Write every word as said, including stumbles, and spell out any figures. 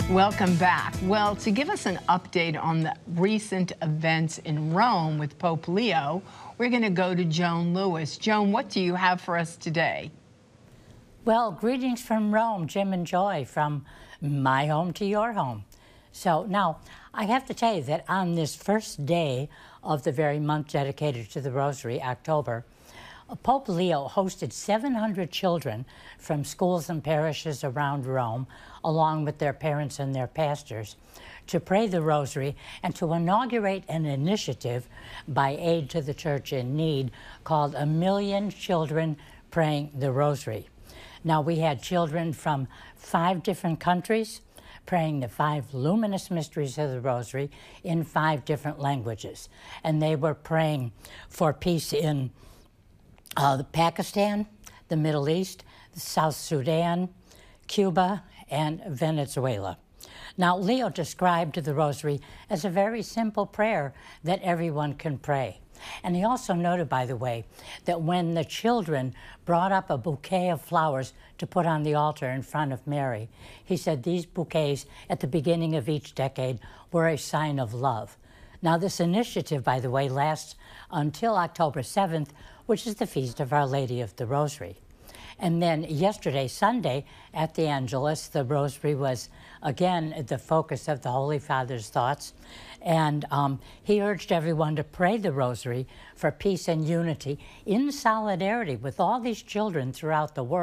Welcome back. Well, to give us an update on the recent events in Rome with Pope Leo, we're going to go to Joan Lewis. Joan, what do you have for us today? Well, greetings from Rome, Jim and Joy, from my home to your home. So now, I have to tell you that on this first day of the very month dedicated to the Rosary, October, Pope Leo hosted seven hundred children from schools and parishes around Rome, along with their parents and their pastors, to pray the Rosary and to inaugurate an initiative by Aid to the Church in Need called A Million Children Praying the Rosary. Now, we had children from five different countries praying the five luminous mysteries of the Rosary in five different languages. And they were praying for peace in uh, Pakistan, the Middle East, South Sudan, Cuba, and Venezuela. Now, Leo described the Rosary as a very simple prayer that everyone can pray. And he also noted, by the way, that when the children brought up a bouquet of flowers to put on the altar in front of Mary, he said these bouquets at the beginning of each decade were a sign of love. Now, this initiative, by the way, lasts until October seventh, which is the feast of Our Lady of the Rosary. And then yesterday, Sunday, at the Angelus, the Rosary was again the focus of the Holy Father's thoughts. And um, he urged everyone to pray the Rosary for peace and unity in solidarity with all these children throughout the world.